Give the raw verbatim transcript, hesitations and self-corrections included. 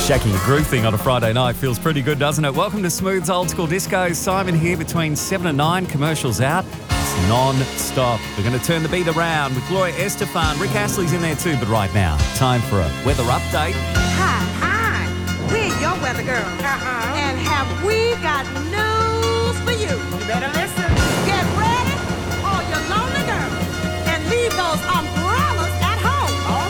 Shaking a groove thing on a Friday night feels pretty good, doesn't it? Welcome to Smooth's Old School Disco. Simon here between seven and nine. Commercials out. It's non-stop. We're going to turn the beat around with Gloria Estefan. Rick Astley's in there too, but right now, time for a weather update. Hi, hi. We're your weather girls. Uh-huh. And have we got news?